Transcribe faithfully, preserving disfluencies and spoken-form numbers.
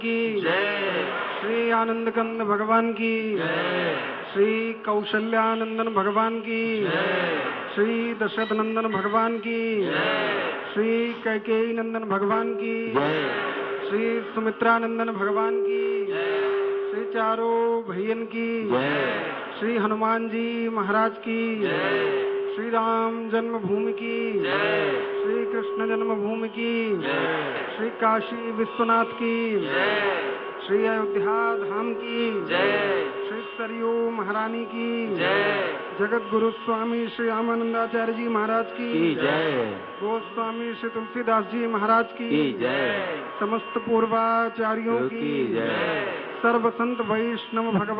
की जय, श्री आनंद कंद भगवान की जय, श्री कौशल्यानंदन भगवान की जय, श्री दशरथ नंदन भगवान की जय, श्री कैकेयी नंदन भगवान की जय, श्री सुमित्रानंदन भगवान की जय, श्री चारों भैयन की जय, श्री हनुमान जी महाराज की जय, श्री राम जन्मभूमि की जय, श्री कृष्ण जन्मभूमि की जय, श्री काशी विश्वनाथ की जय, श्री अयोध्या धाम की जय, श्री सरयू महारानी की जय, जगत गुरु स्वामी श्री रामानंदाचार्य जी महाराज की जय, गोस्वामी श्री तुलसीदास जी महाराज की जय, समस्त पूर्वाचार्यों की जय, सर्व संत वैष्णव भगवान